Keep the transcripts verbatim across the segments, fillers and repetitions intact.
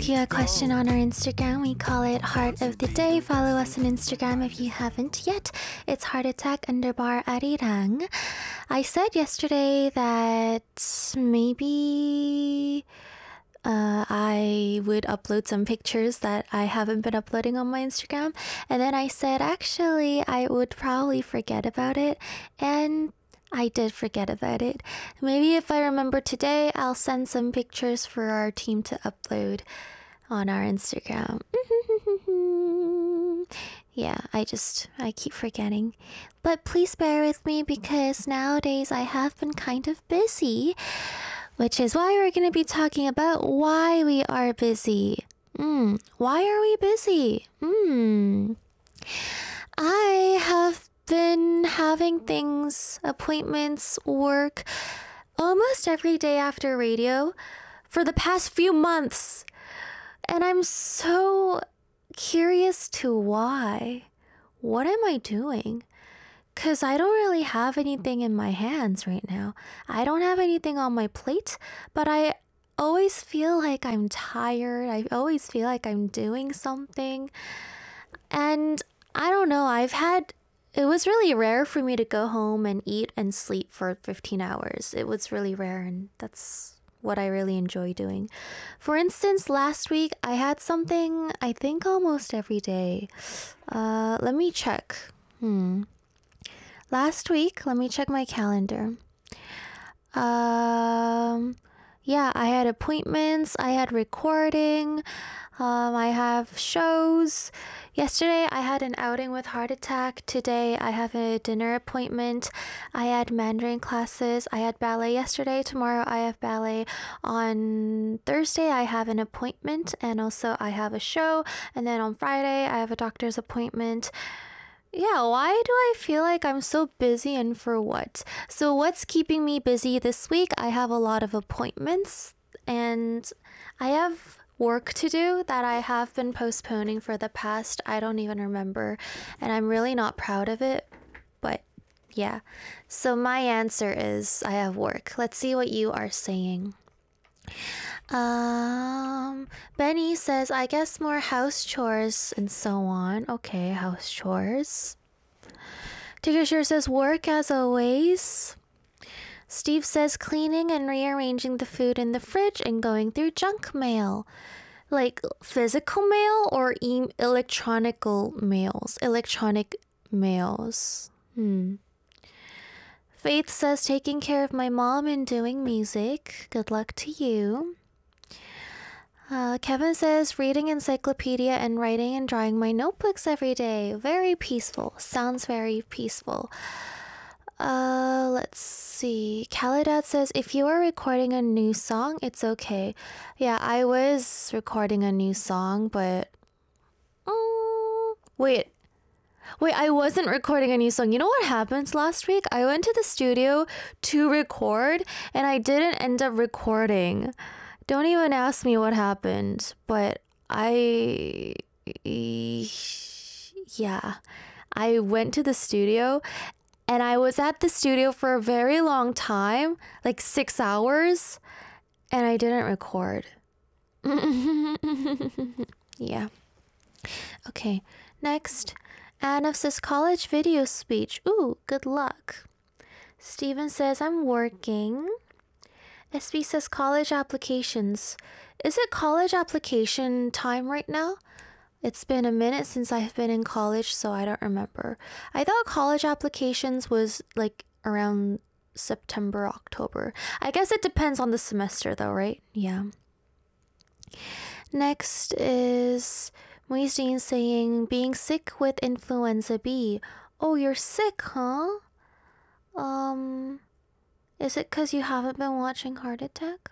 ask you a question on our Instagram. We call it Heart of the Day. Follow us on Instagram if you haven't yet. It's Heart Attack underbar Arirang. I said yesterday that maybe uh, I would upload some pictures that I haven't been uploading on my Instagram. And then I said, actually, I would probably forget about it. And I did forget about it. Maybe if I remember today, I'll send some pictures for our team to upload on our Instagram. Yeah, I just, I keep forgetting. But please bear with me because nowadays I have been kind of busy, which is why we're going to be talking about why we are busy. Mm, why are we busy? Mm. I have been having things, appointments, work almost every day after radio for the past few months. And I'm so curious to why. What am I doing? Because I don't really have anything in my hands right now. I don't have anything on my plate, but I always feel like I'm tired. I always feel like I'm doing something. And I don't know, I've had It was really rare for me to go home and eat and sleep for fifteen hours. It was really rare, and that's what I really enjoy doing. For instance, last week I had something I think almost every day. Uh, let me check. Hmm. Last week, let me check my calendar. Um, yeah, I had appointments, I had recording, um, I have shows. Yesterday, I had an outing with Heart Attack. Today, I have a dinner appointment. I had Mandarin classes. I had ballet yesterday. Tomorrow, I have ballet. On Thursday, I have an appointment, and also I have a show. And then on Friday, I have a doctor's appointment. Yeah, why do I feel like I'm so busy and for what? So what's keeping me busy this week? I have a lot of appointments, and I have work to do that I have been postponing for the past, I don't even remember, and I'm really not proud of it, but yeah. So my answer is I have work. Let's see what you are saying. Um, Benny says, I guess more house chores and so on. Okay, house chores. Tigashir says, work as always. Steve says cleaning and rearranging the food in the fridge and going through junk mail. Like physical mail or e- electronical mails? Electronic mails. Hmm. Faith says taking care of my mom and doing music. Good luck to you. Uh, Kevin says reading encyclopedia and writing and drawing my notebooks every day. Very peaceful. Sounds very peaceful. Uh, let's see. Khalidad says, if you are recording a new song, it's okay. Yeah, I was recording a new song, but... Um, wait. Wait, I wasn't recording a new song. You know what happened last week? I went to the studio to record, and I didn't end up recording. Don't even ask me what happened, but I... Yeah. I went to the studio, and I was at the studio for a very long time, like six hours, and I didn't record. Yeah. Okay, next. Anna says college video speech. Ooh, good luck. Steven says I'm working. S B says college applications. Is it college application time right now? It's been a minute since I've been in college, so I don't remember. I thought college applications was like around September, October. I guess it depends on the semester though, right? Yeah. Next is Moisine saying, being sick with influenza B. Oh, you're sick, huh? Um, is it because you haven't been watching Heart Attack?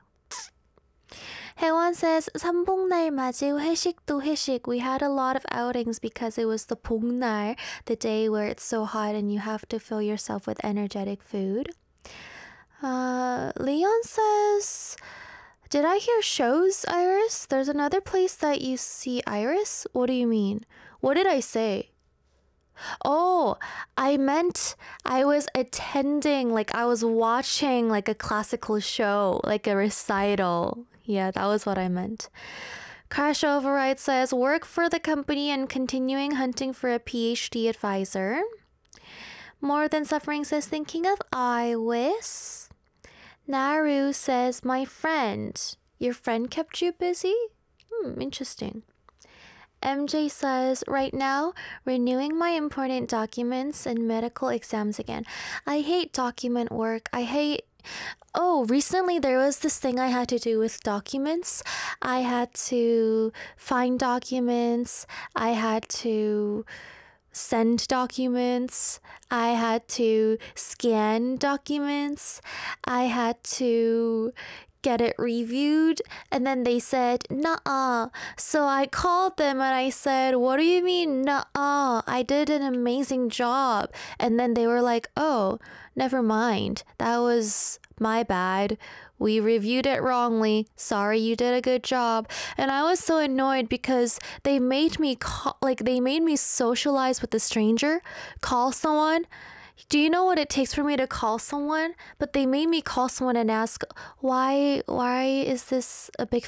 혜원 says, 삼복날 맞이 회식도 회식. We had a lot of outings because it was the 복날, the day where it's so hot and you have to fill yourself with energetic food. Uh, Leon says, did I hear shows, Iris? There's another place that you see Iris? What do you mean? What did I say? Oh, I meant I was attending, like I was watching like a classical show, like a recital. Yeah, that was what I meant. Crash Override says, work for the company and continuing hunting for a PhD advisor. More Than Suffering says, thinking of Iwis. Naru says, my friend. Your friend kept you busy? Hmm, interesting. M J says, right now, renewing my important documents and medical exams again. I hate document work. I hate... Oh, recently there was this thing I had to do with documents. I had to find documents. I had to send documents. I had to scan documents. I had to get it reviewed, and then they said nuh-uh. So I called them and I said, what do you mean nuh-uh? I did an amazing job. And then they were like, oh, never mind, that was my bad, we reviewed it wrongly, sorry, you did a good job. And I was so annoyed because they made me call, like they made me socialize with a stranger, call someone. Do you know what it takes for me to call someone? But they made me call someone and ask, why why is this a big